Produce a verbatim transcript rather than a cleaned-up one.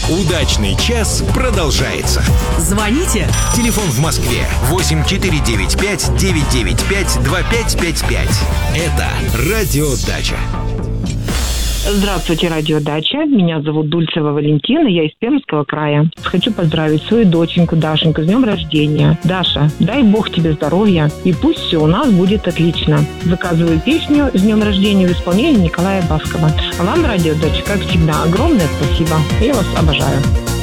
Удачный час продолжается. Звоните. Телефон в Москве восемь четыре девять пять девять девять пять два пять пять пять. Это Радио Дача. Здравствуйте, Радио Дача. Меня зовут Дульцева Валентина, я из Пермского края. Хочу поздравить свою доченьку Дашеньку с днем рождения. Даша, дай Бог тебе здоровья, и пусть все у нас будет отлично. Заказываю песню с днем рождения в исполнении Николая Баскова. А вам, Радио Дача, как всегда, огромное спасибо. Я вас обожаю.